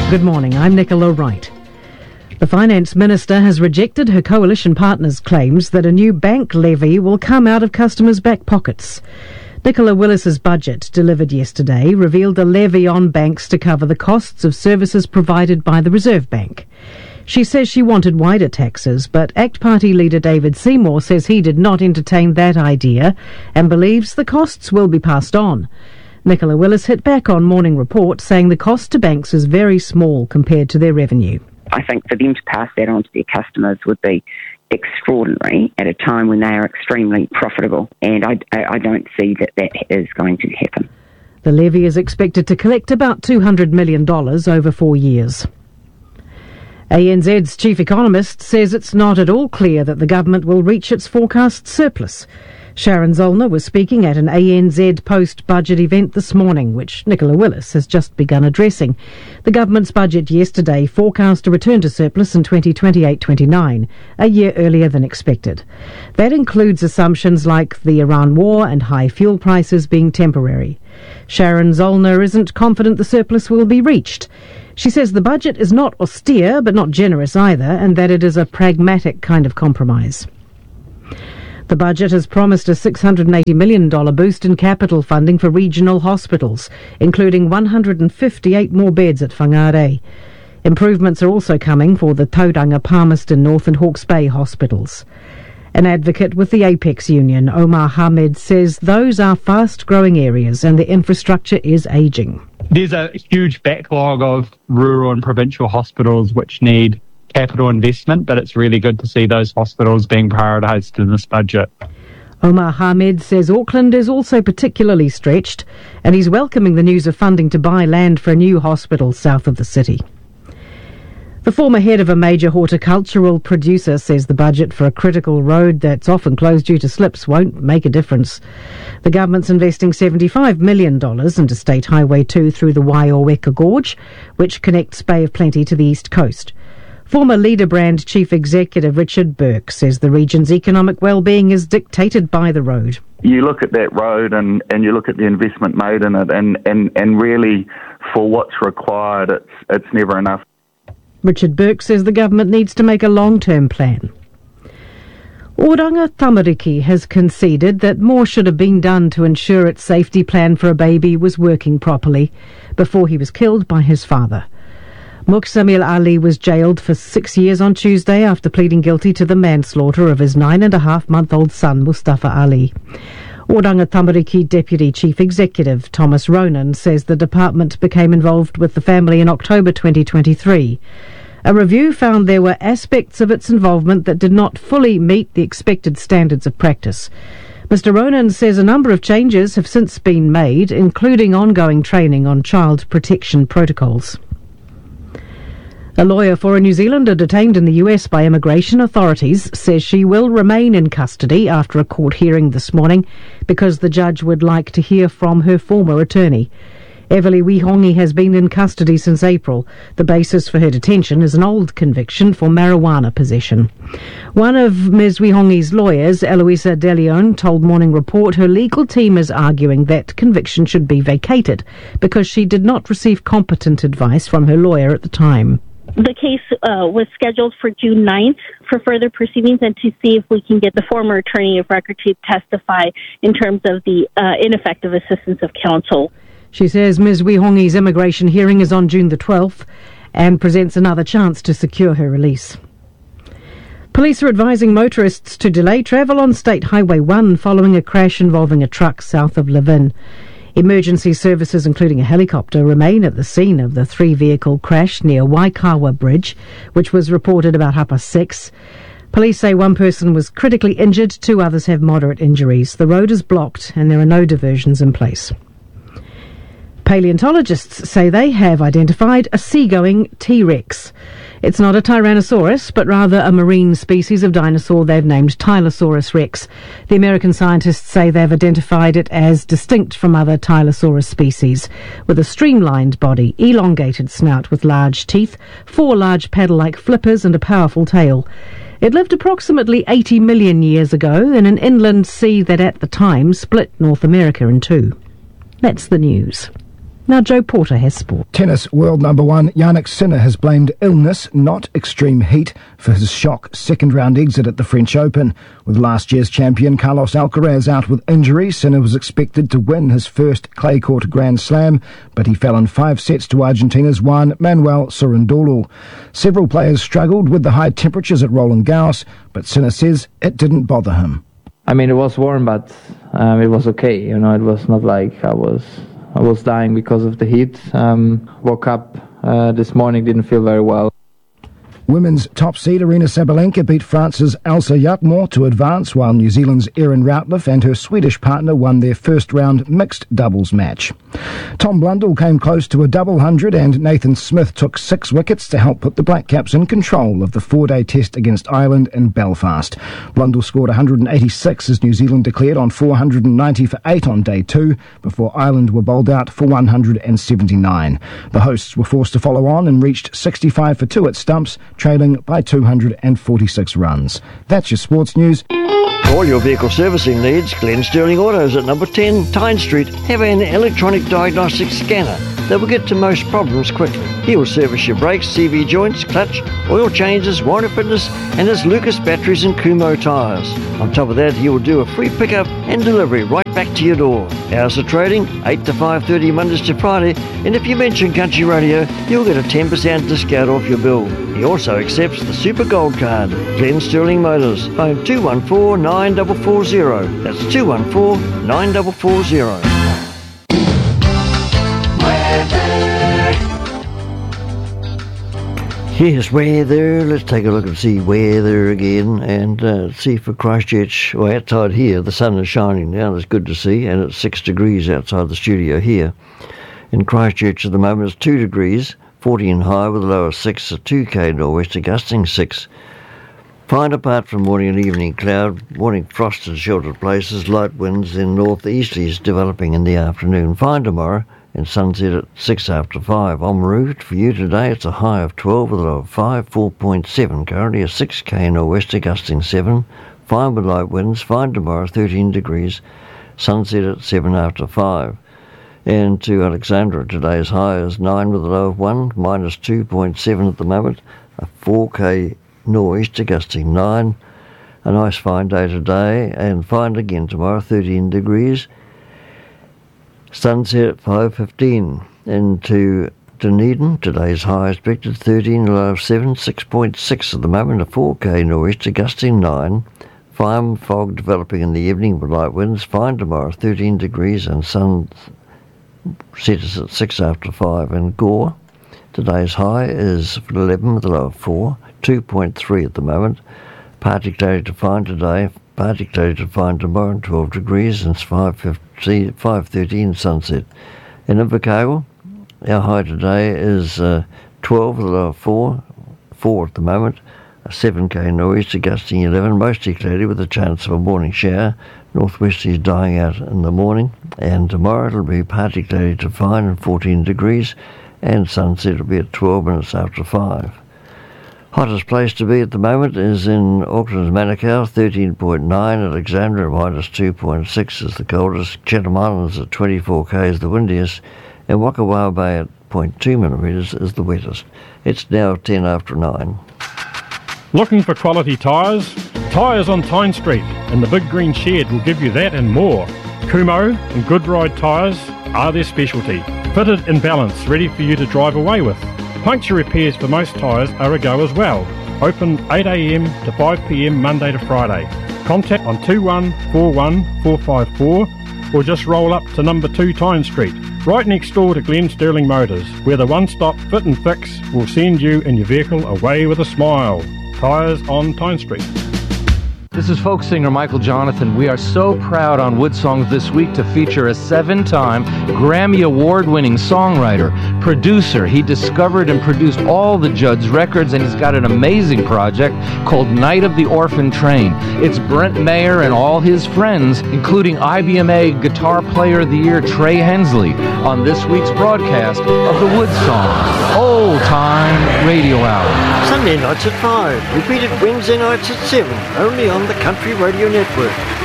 Good morning, I'm Nicola Wright. The Finance Minister has rejected her coalition partner's claims that a new bank levy will come out of customers' back pockets. Nicola Willis's budget, delivered yesterday, revealed a levy on banks to cover the costs of services provided by the Reserve Bank. She says she wanted wider taxes, but ACT Party leader David Seymour says he did not entertain that idea and believes the costs will be passed on. Nicola Willis hit back on Morning Report, saying the cost to banks is very small compared to their revenue. I think for them to pass that on to their customers would be extraordinary at a time when they are extremely profitable, and I don't see that is going to happen. The levy is expected to collect about $200 million over 4 years. ANZ's chief economist says it's not at all clear that the government will reach its forecast surplus. Sharon Zollner was speaking at an ANZ post-budget event this morning, which Nicola Willis has just begun addressing. The government's budget yesterday forecast a return to surplus in 2028-29, a year earlier than expected. That includes assumptions like the Iran war and high fuel prices being temporary. Sharon Zollner isn't confident the surplus will be reached. She says the budget is not austere but not generous either, and that it is a pragmatic kind of compromise. The budget has promised a $680 million boost in capital funding for regional hospitals, including 158 more beds at Whangarei. Improvements are also coming for the Tauranga, Palmerston North and Hawke's Bay hospitals. An advocate with the Apex Union, Omar Hamed, says those are fast-growing areas and the infrastructure is ageing. There's a huge backlog of rural and provincial hospitals which need capital investment, but it's really good to see those hospitals being prioritised in this budget. Omar Hamed says Auckland is also particularly stretched, and he's welcoming the news of funding to buy land for a new hospital south of the city. The former head of a major horticultural producer says the budget for a critical road that's often closed due to slips won't make a difference. The government's investing $75 million into State Highway 2 through the Waioweka Gorge, which connects Bay of Plenty to the east coast. Former Leader Brand Chief Executive Richard Burke says the region's economic well-being is dictated by the road. You look at that road and you look at the investment made in it and really for what's required, it's never enough. Richard Burke says the government needs to make a long-term plan. Oranga Tamariki has conceded that more should have been done to ensure its safety plan for a baby was working properly before he was killed by his father. Muksamil Ali was jailed for 6 years on Tuesday after pleading guilty to the manslaughter of his 9.5-month-old son, Mustafa Ali. Oranga Tamariki Deputy Chief Executive Thomas Ronan says the department became involved with the family in October 2023. A review found there were aspects of its involvement that did not fully meet the expected standards of practice. Mr. Ronan says a number of changes have since been made, including ongoing training on child protection protocols. A lawyer for a New Zealander detained in the US by immigration authorities says she will remain in custody after a court hearing this morning because the judge would like to hear from her former attorney. Everly Wihongi has been in custody since April. The basis for her detention is an old conviction for marijuana possession. One of Ms. Wihongi's lawyers, Eloisa De Leon, told Morning Report her legal team is arguing that conviction should be vacated because she did not receive competent advice from her lawyer at the time. The case was scheduled for June 9th for further proceedings and to see if we can get the former attorney of record to testify in terms of the ineffective assistance of counsel. She says Ms. Wihongi's immigration hearing is on June the 12th and presents another chance to secure her release. Police are advising motorists to delay travel on State Highway 1 following a crash involving a truck south of Levin. Emergency services, including a helicopter, remain at the scene of the 3-vehicle crash near Waikawa Bridge, which was reported about 6:30. Police say one person was critically injured, 2 others have moderate injuries. The road is blocked and there are no diversions in place. Paleontologists say they have identified a seagoing T-Rex. It's not a Tyrannosaurus, but rather a marine species of dinosaur they've named Tylosaurus rex. The American scientists say they've identified it as distinct from other Tylosaurus species, with a streamlined body, elongated snout with large teeth, 4 large paddle-like flippers and a powerful tail. It lived approximately 80 million years ago in an inland sea that at the time split North America in 2. That's the news. Now Joe Porter has sport. Tennis world number one Jannik Sinner has blamed illness, not extreme heat, for his shock second-round exit at the French Open. With last year's champion Carlos Alcaraz out with injury, Sinner was expected to win his first clay court Grand Slam, but he fell in 5 sets to Argentina's Juan Manuel Cerundolo. Several players struggled with the high temperatures at Roland Garros, but Sinner says it didn't bother him. I mean, it was warm, but it was okay. You know, it was not like I was dying because of the heat. Woke up this morning, didn't feel very well. Women's top seed Aryna Sabalenka beat France's Elsa Yatmor to advance, while New Zealand's Erin Routliffe and her Swedish partner won their first-round mixed doubles match. Tom Blundell came close to a double hundred, and Nathan Smith took 6 wickets to help put the Black Caps in control of the 4-day test against Ireland in Belfast. Blundell scored 186 as New Zealand declared on 490 for 8 on day 2, before Ireland were bowled out for 179. The hosts were forced to follow on and reached 65 for 2 at stumps, trailing by 246 runs. That's your sports news. All your vehicle servicing needs, Glenn Sterling Autos at number 10 Tyne Street have an electronic diagnostic scanner that will get to most problems quickly. He will service your brakes, CV joints, clutch, oil changes, warranty fitness, and his Lucas batteries and Kumho tyres. On top of that, he will do a free pickup and delivery right back to your door. Hours of trading, 8 to 5:30 Mondays to Friday, and if you mention Country Radio, you'll get a 10% discount off your bill. He also accepts the Super Gold Card. Glenn Sterling Motors, phone 214-9440. That's 214-9440. Yes, weather. Let's take a look and see weather again and see for Christchurch. Well, outside here, the sun is shining now. It's good to see, and it's 6 degrees outside the studio here. In Christchurch at the moment, it's 2 degrees, 14 high with a low of 6, a 2k nor'wester gusting 6. Fine apart from morning and evening cloud, morning frost in sheltered places, light winds in northeasterlies developing in the afternoon. Fine tomorrow, and sunset at 6 after 5. En route for you today, it's a high of 12 with a low of 5, 4.7. Currently a 6k nor'wester gusting 7. Fine with light winds. Fine tomorrow, 13 degrees. Sunset at 7 after 5. And to Alexandra, today's high is 9 with a low of 1, minus 2.7 at the moment. A 4k nor'easter gusting 9. A nice fine day today, and fine again tomorrow, 13 degrees. Sunset at 5:15. And to Dunedin, today's high expected 13, a low of 7, 6.6 at the moment, a 4k nor'easter gusting 9. Fine fog developing in the evening with light winds. Fine tomorrow, 13 degrees, and sun set us at 6 after 5. And Gore, today's high is 11 with a low of 4, 2.3 at the moment. Partly cloudy to fine today, partly cloudy to fine tomorrow, 12 degrees, and it's 5:13 sunset. In Invercargill, our high today is 12 with a low of 4 at the moment, a 7k nor'easter gusting 11, mostly cloudy with a chance of a morning shower. Northwesterlies dying out in the morning, and tomorrow it'll be partly cloudy to fine and 14 degrees, and sunset will be at 12 minutes after 5. Hottest place to be at the moment is in Auckland's Manukau, 13.9, Alexandra minus 2.6 is the coldest, Chatham Islands at 24k is the windiest, and Wakawawa Bay at 0.2 millimetres is the wettest. It's now 10 after 9. Looking for quality tyres? Tyres on Tyne Street, and the Big Green Shed will give you that and more. Kumho and Good Ride tyres are their specialty. Fitted in balance, ready for you to drive away with. Puncture repairs for most tyres are a go as well. Open 8am to 5pm Monday to Friday. Contact on 2141 454 or just roll up to number 2 Tyne Street, right next door to Glenn Sterling Motors, where the one-stop fit and fix will send you and your vehicle away with a smile. Tyres on Tyne Street. This is folk singer Michael Jonathan. We are so proud on Wood Songs this week to feature a 7-time Grammy Award-winning songwriter, producer. He discovered and produced all the Judd's records, and he's got an amazing project called Night of the Orphan Train. It's Brent Mayer and all his friends, including IBMA Guitar Player of the Year Trey Hensley, on this week's broadcast of the Wood Songs Old Time Radio Hour. Sunday nights at 5, repeated Wednesday nights at 7, only on the Country Radio Network.